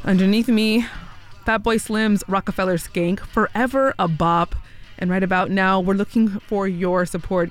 Underneath me, Fatboy Slim's Rockefeller Skank, Forever a Bop. And right about now, we're looking for your support.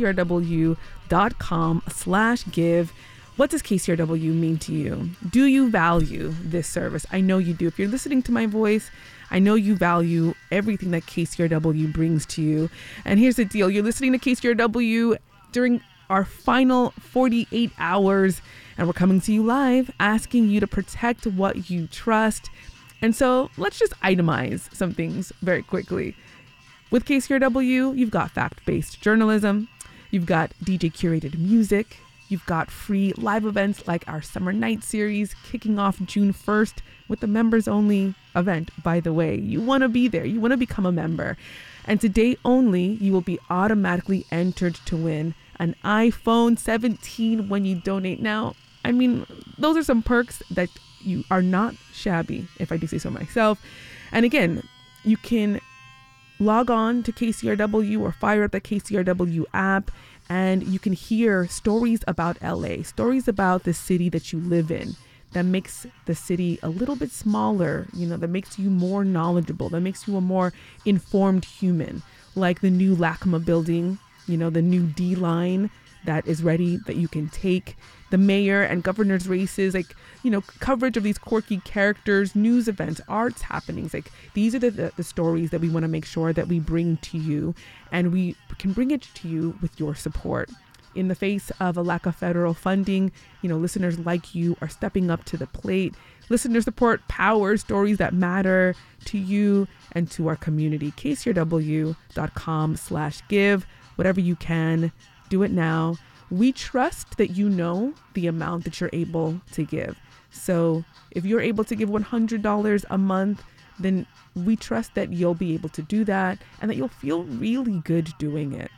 KCRW.com/give. What does KCRW mean to you? Do you value this service? I know you do. If you're listening to my voice, I know you value everything that KCRW brings to you. And here's the deal. You're listening to KCRW during our final 48 hours, and we're coming to you live, asking you to protect what you trust. And so let's just itemize some things very quickly. With KCRW, you've got fact-based journalism, you've got DJ curated music, you've got free live events like our Summer Night series kicking off June 1st with the members-only event, by the way. You want to be there. You want to become a member. And today only, you will be automatically entered to win an iPhone 17 when you donate. Now, I mean, those are some perks that you are not shabby, if I do say so myself. And again, you can log on to KCRW or fire up the KCRW app, and you can hear stories about LA, stories about the city that you live in that makes the city a little bit smaller, that makes you more knowledgeable, that makes you a more informed human, like the new LACMA building, the new D line that is ready that you can take, the mayor and governor's races, coverage of these quirky characters, news events, arts happenings. These are the stories that we want to make sure that we bring to you, and we can bring it to you with your support. In the face of a lack of federal funding, listeners like you are stepping up to the plate. Listener support powers stories that matter to you and to our community. KCRW.com/give. Whatever you can, do it now. We trust that you know the amount that you're able to give. So if you're able to give $100 a month, then we trust that you'll be able to do that and that you'll feel really good doing it.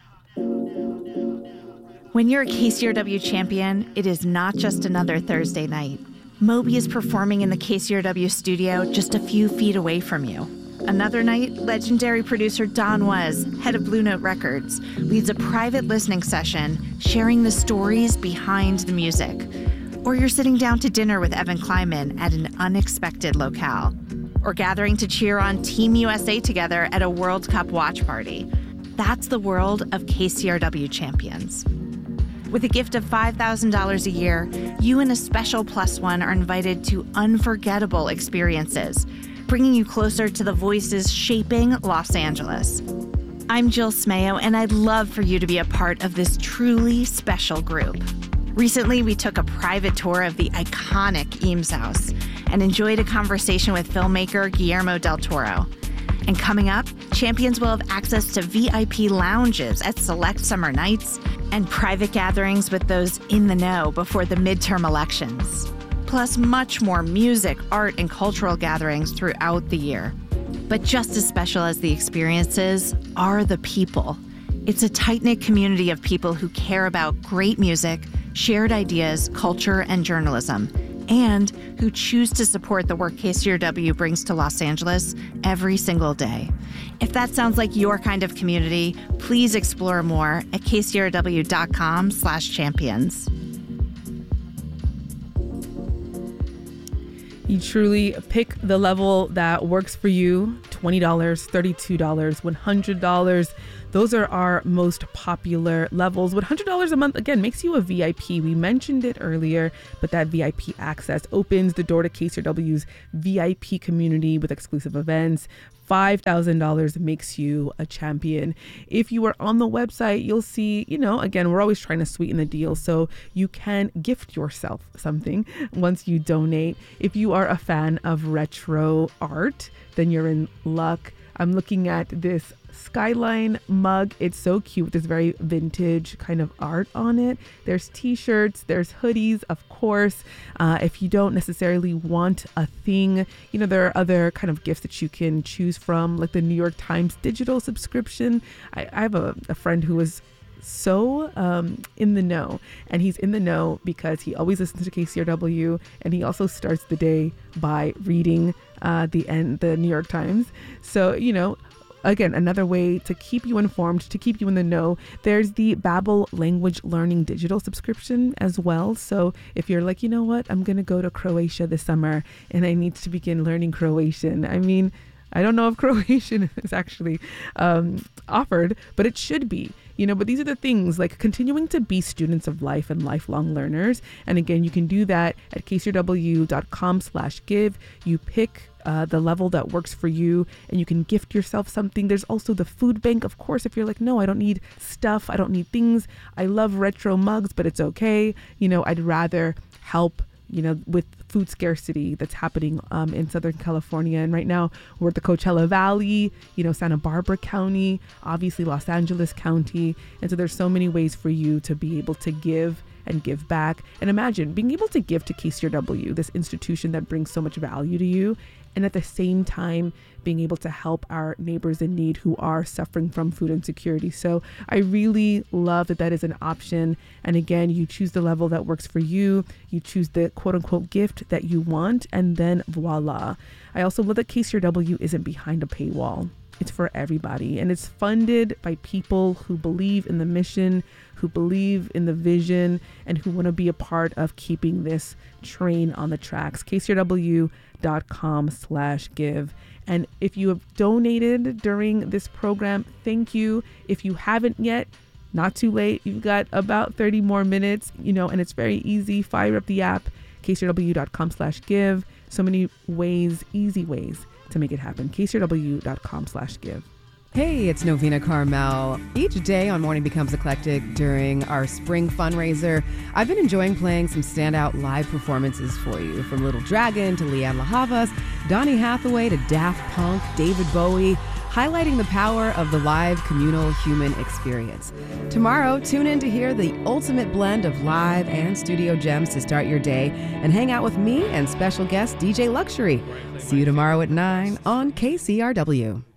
When you're a KCRW champion, it is not just another Thursday night. Moby is performing in the KCRW studio just a few feet away from you. Another night, legendary producer Don Was, head of Blue Note Records, leads a private listening session sharing the stories behind the music. Or you're sitting down to dinner with Evan Kleiman at an unexpected locale. Or gathering to cheer on Team USA together at a World Cup watch party. That's the world of KCRW champions. With a gift of $5,000 a year, you and a special plus one are invited to unforgettable experiences, bringing you closer to the voices shaping Los Angeles. I'm Jill Smayo, and I'd love for you to be a part of this truly special group. Recently, we took a private tour of the iconic Eames House and enjoyed a conversation with filmmaker Guillermo del Toro. And coming up, champions will have access to VIP lounges at select summer nights and private gatherings with those in the know before the midterm elections. Plus much more music, art, and cultural gatherings throughout the year. But just as special as the experiences are the people. It's a tight-knit community of people who care about great music, shared ideas, culture, and journalism, and who choose to support the work KCRW brings to Los Angeles every single day. If that sounds like your kind of community, please explore more at kcrw.com/champions. You truly pick the level that works for you. $20, $32, $100. Those are our most popular levels. $100 a month, again, makes you a VIP. We mentioned it earlier, but that VIP access opens the door to KCRW's VIP community with exclusive events. $5,000 makes you a champion. If you are on the website, you'll see, again, we're always trying to sweeten the deal, so you can gift yourself something once you donate. If you are a fan of retro art, then you're in luck. I'm looking at this Skyline mug. It's so cute. There's very vintage kind of art on it. There's t-shirts, there's hoodies, of course. If you don't necessarily want a thing, there are other kind of gifts that you can choose from, like the New York Times digital subscription. I have a friend who is so in the know, and he's in the know because he always listens to KCRW, and he also starts the day by reading the New York Times. So again, another way to keep you informed, to keep you in the know. There's the Babbel language learning digital subscription as well. So if you're like, you know what, I'm going to go to Croatia this summer and I need to begin learning Croatian. I mean, I don't know if Croatian is actually offered, but it should be. But these are the things, like continuing to be students of life and lifelong learners. And again, you can do that at kcrw.com/give. You pick the level that works for you and you can gift yourself something. There's also the food bank, of course, if you're like, no, I don't need stuff. I don't need things. I love retro mugs, but it's okay. I'd rather help with food scarcity that's happening in Southern California. And right now we're at the Coachella Valley, Santa Barbara County, obviously Los Angeles County. And so there's so many ways for you to be able to give and give back. And imagine being able to give to KCRW, this institution that brings so much value to you, and at the same time being able to help our neighbors in need who are suffering from food insecurity. So I really love that is an option. And again, you choose the level that works for you. You choose the quote unquote gift that you want, and then voila. I also love that KCRW isn't behind a paywall. It's for everybody, and it's funded by people who believe in the mission, who believe in the vision, and who want to be a part of keeping this train on the tracks. kcrw.com/give. And if you have donated during this program, thank you. If you haven't yet, not too late. You've got about 30 more minutes, and it's very easy. Fire up the app, kcrw.com/give. So many ways, easy ways to make it happen. kcrw.com/give. Hey, it's Novena Carmel. Each day on Morning Becomes Eclectic during our spring fundraiser, I've been enjoying playing some standout live performances for you, from Little Dragon to Leanne LaHavas, Donny Hathaway to Daft Punk, David Bowie, highlighting the power of the live communal human experience. Tomorrow, tune in to hear the ultimate blend of live and studio gems to start your day and hang out with me and special guest DJ Luxury. See you tomorrow at 9 on KCRW.